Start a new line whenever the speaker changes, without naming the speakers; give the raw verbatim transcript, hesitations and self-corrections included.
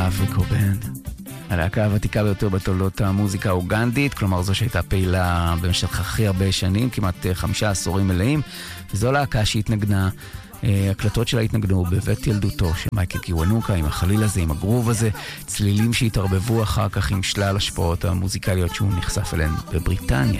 האפריקו בנד. הלהקה הוותיקה ביותר בתולדות המוזיקה האוגנדית, כלומר זו שהייתה פעילה במשך הכי הרבה שנים, כמעט חמישה עשורים מלאים, וזו להקה שהתנגנה, הקלטות שלה התנגנו בבית ילדותו של מייקל קיוונוקה, עם החליל הזה, עם הגרוב הזה, צלילים שהתערבבו אחר כך עם שלל השפעות המוזיקליות שהוא נחשף אליהן בבריטניה.